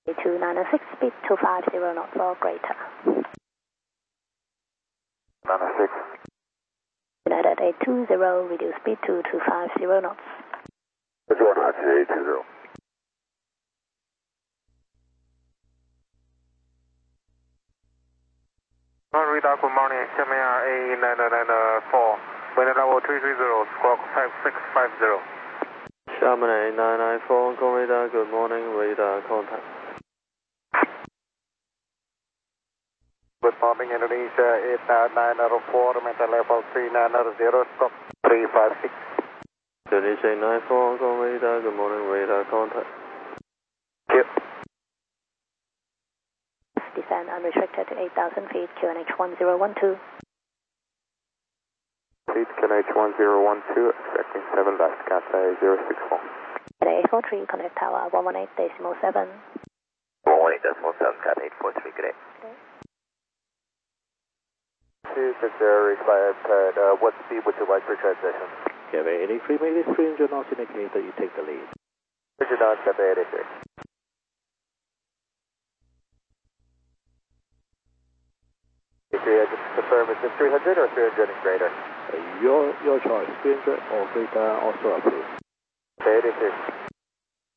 2906, speed 250 knots or greater. 906. United 820, reduce speed to 250 knots. 820. Radar, good morning. Xiamen A994. Wind level 330, squawk 5650. Xiamen A994, Hong Kong radar, good morning, radar contact. Good morning, Indonesia 8904, wind level 3900, squawk 356. Indonesia 94, Hong Kong radar, good morning, radar contact. Yep. Descend unrestricted to 8,000 feet, QNH 1012. Feet QNH 1012, expecting 7 left, Cathay 064. Cathay 843, connect tower 118.7. 118.7, Cathay 843, good day. Required pad, what speed would you like for transition? Cathay 83, maybe 300 knots indicate that you take the lead. 300 knots, Cathay 83. Just confirm, is this 300 or 300 and greater? Your choice, 300 or greater, also approved. Cathay 83.